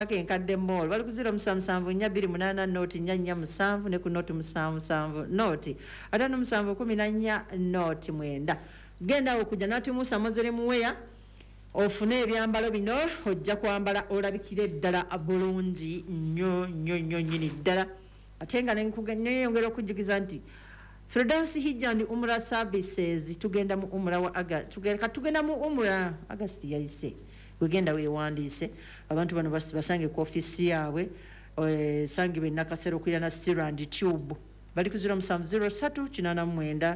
Enkadde Mall bali ku 0774 noti 447 ne ku noti 77 noti ate no 714 noti 9 genda okujja nati Musa Mozere muweya ofune ebyambalo bino ojja kwambala olabikire ddala bulungi nnyo nyini ddala ate nga nenkuganyongera okujugiza nti Firdaus Hijja and Umrah Services tugenda mu Umrah wa tugenda mu Umrah August yayise wegenda wewandiise abantu bano basange ku office yaabwe sangibwe nakasero kulya na Stirand Tube bali ku 0703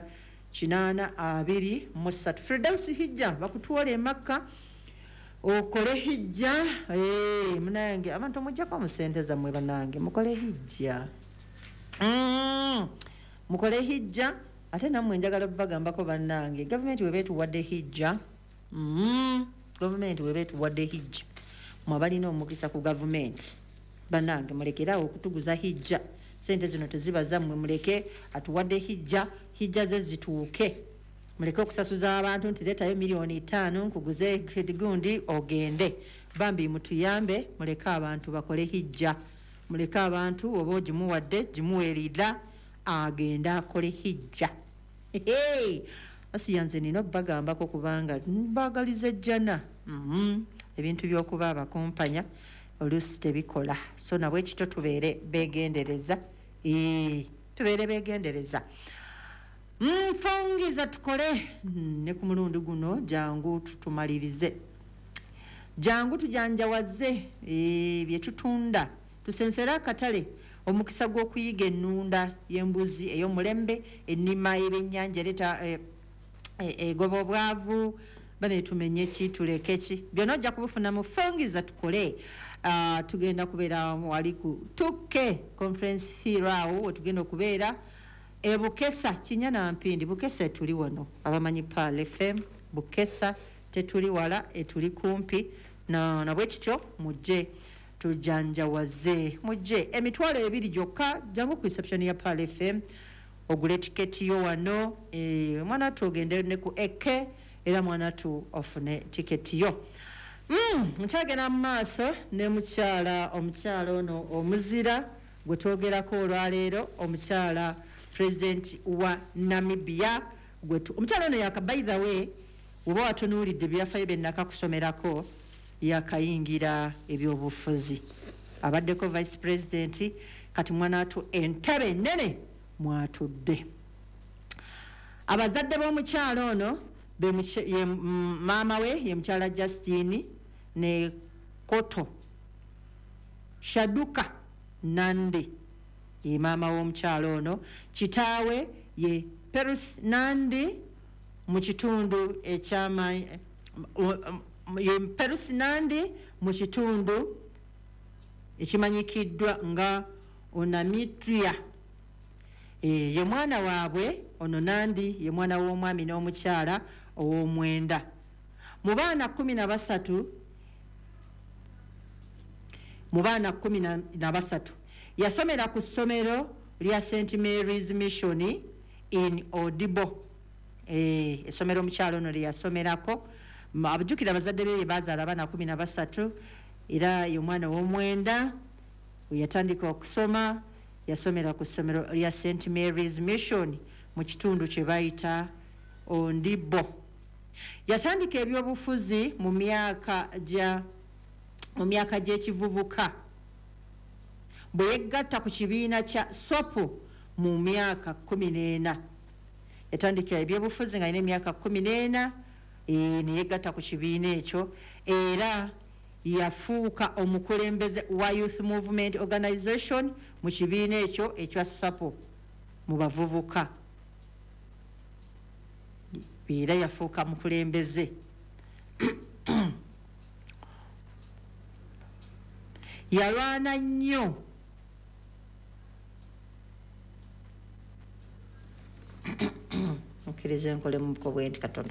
828 Firdaus Hijja bakutuwale e Makka okole hijja munange abantu mujja kwa musenteza mwe banange mukole hijja mukole hijja ate namwe njagala bagambako bannange government webetu wadde hijja government webetu wadde hijja mwabalina omukisa ku government bannange mulekerawo okutuguza hijja sente zino teziba zammwe muleke atuwadde hijja ze zituuke muleke okusasuza abantu nti letayo $5,000,000 nkuguze gundi ogende bambi mutuyambe muleke abantu bakole hijja muleke abantu oba ogimuwadde gimuwerira agenda akole hijja asiyanze nino bagambako kubanga mbagalize jjana ebintu by'okuba abakompanya olusi tebikola so nabwe kito tubeere begendereza tubeere begendereza fongiza tukole ne ku mulundi guno jangu tutumalirize jangu tujanjawaze bye tutunda tusensera akatale omukisa gw'okuyiga ennunda y'embuzi ey'omulembe ennima y'ebyennyanja leta egoba obwavu bane tumenye ki tuleke ki byonna ojja kubufuna mu fongiza tukole tugenda kubeera wali ku tuke conference here awo tugenda okubeera Bukesa Kinyana Mpindi Bukesa tuli wano abamanyi Pal FM Bukesa tetuli wala etuli kumpi na bwekityo mujje tujanjawaze mujje emitwalo 2 gyokka jangu ku reception ya Pal FM ogule tiketi yo wano mwana tugende ne ku eke era mwana tu ofune tiketi yo nchagena maaso ne omukyala ono omuzira gwe twogerako olwaleero omukyala President wa Namibia omukyala ono yaka by the way oba watunuulidde byafaayo bennaka kusomerako yakayingira ebyobufuzi abaddeko Vice President kati mwana atu entebe nene mwatudde abazadde b'omukyala ono maama we ye mukyala Justine ne Koto Shaduka Nandi ye maama w'omukyala ono kitaawe ye Perus Nandi mu kitundu ye Perus Nandi mu kitundu ekimanyikiddwa nga Onamitria ye mwana waabwe ono Nandi ye mwana w'omwami n'omukyala ow'omwenda mu baana 13 yasomera ku ssomero lya St Mary's Mission in Odibo essomero omukyalo ono lyasomerako abajjukira abazadde be bazaala abaana 13 era ye mwana w'omwenda yatandika okusoma yasomera ku ssomero lya St Mary's Mission mu kitundu kye bayita Ondibo yatandika ebyobufuzi mu myaka gy'ekivubuka bwe yegatta ku kibiina kya SWAPO mu myaka 14 yatandika ebyobufuzi nga alina emyaka 14 ne yegatta ku kibiina ekyo era yafuuka omukulembeze wa Youth Movement Organization mu kibiina ekyo ekya SWAPO mu bavubuka era yafuuka mukulembeze yalwana nnyo okirize nkole mu bwenti katono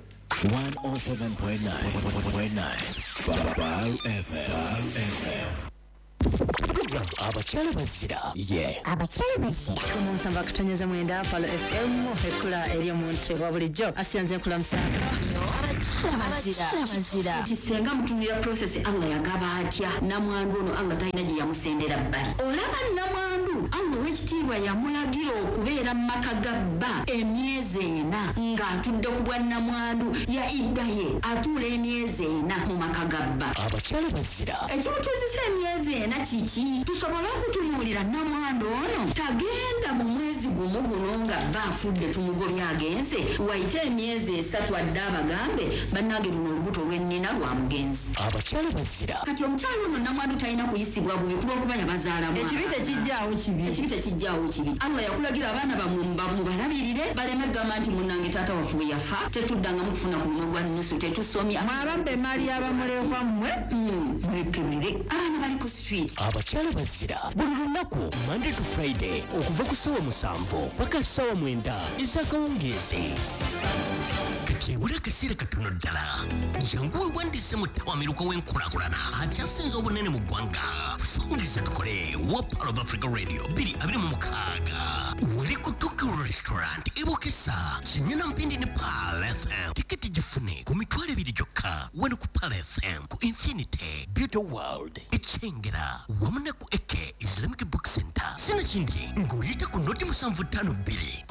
107.9 Pal FM abakyala bazira abakyala bazira omunsamba akutonyeza mwenda Pal FM ekula eri omuntu wa bulijjo asiyanze nkula musanga abazira kisenga mutunira process Allah yagaba atya namwandu ono Allah talina gye yamusendera bbali olaba namwandu Allah w'ekitiibwa yamulagira okubeera mu maka ga bba emyezi 4 ng'atudde ku bwa namwandu ya iddaye atuula emyezi 4 mu maka ga bba abakyala bazira ekimutuuzisa emyezi 4 kiki tusobole okutunuulira namwandu ono tagenda mu mwezi gumu guno nga bba afudde tumugobya agenze wayite emyezi 3 adde abagambe bannange luno olubuto lw'ennina lwa mugenzi abakyala bazira kati omukyalo ono namwandu talina kuyisibwa bubi kulwokuba yabazaalamu ekibi tekijjaawo kibi Allah yakulagira abaana mubalabirire baleme gamba nti munnange taata waffe bwe yafa tetuddangamu kufuna ku muno gwa nusu tetusomya mwabambe emaali y'abamulekwa mmwe mwekebere abaana bali ku street abakyala bazira buli lunaku Monday to Friday okuva ku ssaawa 7 paka ssaawa 9 ez'akawungeezi kebula akaseera katono ddala jangu weewandise mu ttawamiruko w'enkulaakulana akyasinze obunene mu ggwanga fungisa tukole wa Pearl of Africa Radio 226 wali ku Tuku Restaurant ebokesa kinyana mpindi ne Pearl FM tiketi gifune ku mitwalo 2 gyokka wano ku Pearl FM ku Infinity Beauty World ekyengera wamu ne ku Eke Islamic Book Center sinakindi ng'oyita ku noti 752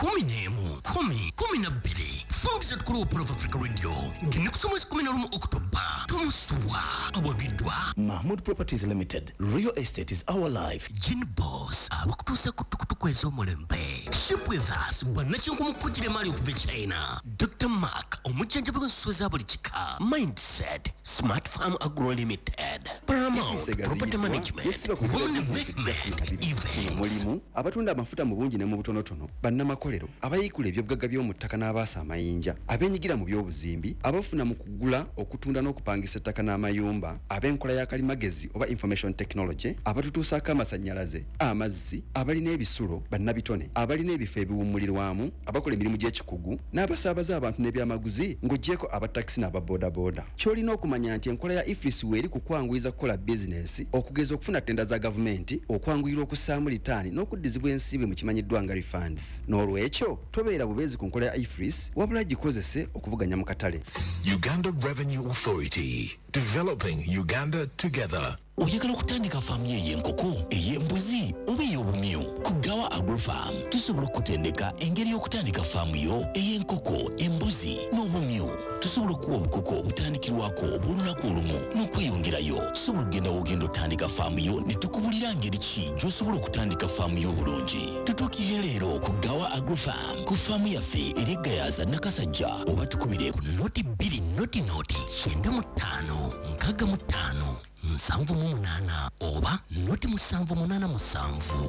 11 fungisa tukole wa Pearl of Africa Radio ngine kusoma 11 Oktoba tomusuwa awagidwa Mahmoud Properties Limited. Real estate is our life. Gin Boss abakutuusa ku tukutuku ez'omulembe. Ship with us bannakinku mukujjira emali okuva e China. Dr. Mark omujjanjabi w'ensuso za buli kika. Mindset Smart Farm Agro Limited. Paramount Property Management. Women Investment Events. Mulimu abatunda amafuta mu bungi ne mu butonotono bannamakolero abayikula ebyobugagga by'omu ttaka n'abaasa amayinja abenyigira mu by'obuzimbi abafuna mu kugula okutunda n'okupangisa ettaka n'amayumba ab'enkola ya kalimagezi oba information technology abatutuusaako amasannyalaze amazzi abalina ebisulo bannabitone abalina ebifo ebiwummulirwamu abakola emirimu gy'ekikugu n'abasaabaza abantu n'ebyamaguzi ng'oggyeko abatakisi n'ababoodaboda ky'olina okumanya nti enkola ya ifris weeri kukwanguyiza kukola bizinesi okugeza okufuna ttenda za gavumenti okwanguyirwa okussaamu litaani n'okuddizibwa ensibe mu kimanyiddwa nga refunds n'olwekyo tobeera bubeezi ku nkola ya ifris wabula gikozese okuvuganya mu katale. Uganda Revenue Authority, developing Uganda together. Oyagala okutandika faamu y'enkoko ey'embuzi oba ey'obumyu ku Gawa Agrofarm tusobola okutendeka engeri y'okutandika faamu yo ey'enkoko embuzi n'obumyu tusobola okuwa obukoko obutandikirwako obw'olunaku olumu n'okweyongerayo tusobola okugenda wogenda otandika faamu yo ne tukubulira ngeri ki gy'osobola okutandika faamu yo obulungi tutuukire leero ku Gawa Agrofarm ku faamu yaffe eri Gayaza Nakasajja oba tukubire ku noti 2 noti 95 65 7 oba noti 787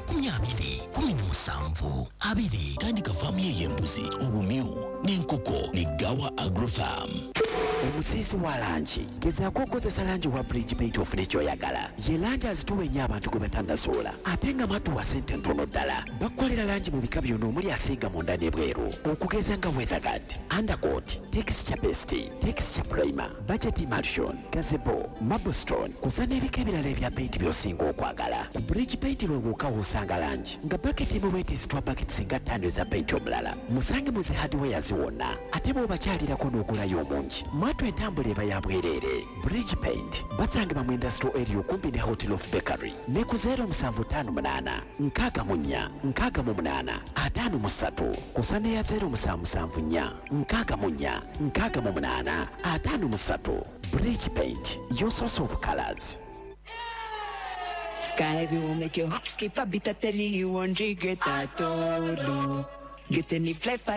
20 tandika faamu y'embuzi obumyu n'enkoko ne Gawa Agrofarm. Omusiisi wa langi gezaako okozesa langi wa bridge paint ofune ky'oyagala ye langi azituwa ennyo abantu gwe batandasuula ate nga matuwa ssente ntono ddala bakolera langi mu bika byonna omuli asiiga munda n'ebweru okugeza nga weatherguard undercoat texture paste texture primer budget emulsion gazebo marblestone kusa n'ebika ebirala ebya paint by'osinga okwagala bridge paint lwewuuka w'osanga langi nga baketi emu weetisitwa baketi singa 5 eza paint omulala musange mu zi hardware ziwonna ate bw'obakyalirako n'ogulayo omungi mwatu entambula eba ya bwereere bridge paint basangibwa mu industrial area okumpi ne Hotel of Bakery ne ku 0758 64 68 53 kusa ne ya 0774 64 68 53 bridge paint your source of colors. Sky will make you skip a bit of telly you won't regret at all. Get any fly